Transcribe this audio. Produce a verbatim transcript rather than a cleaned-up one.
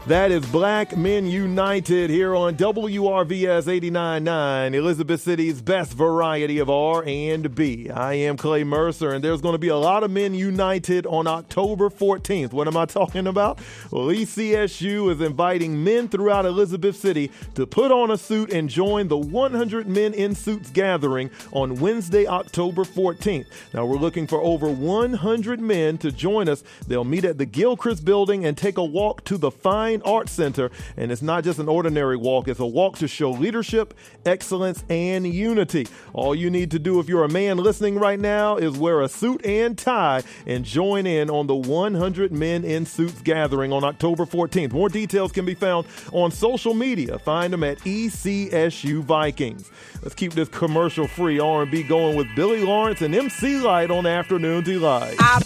That is Black Men United here on W R V S eighty-nine point nine, Elizabeth City's best variety of R and B. I am Clay Mercer, and there's going to be a lot of Men United on October fourteenth. What am I talking about? Well, E C S U is inviting men throughout Elizabeth City to put on a suit and join the one hundred Men in Suits gathering on Wednesday, October fourteenth. Now, we're looking for over one hundred men to join us. They'll meet at the Gilchrist Building and take a walk to the Fine Arts Center. And it's not just an ordinary walk. It's a walk to show leadership, excellence, and unity. All you need to do if you're a man listening right now is wear a suit and tie and join in on the one hundred Men in Suits gathering on October fourteenth. More details can be found on social media. Find them at E C S U Vikings. Let's keep this commercial-free R and B going with Billy Lawrence and M C Light on Afternoon Delight.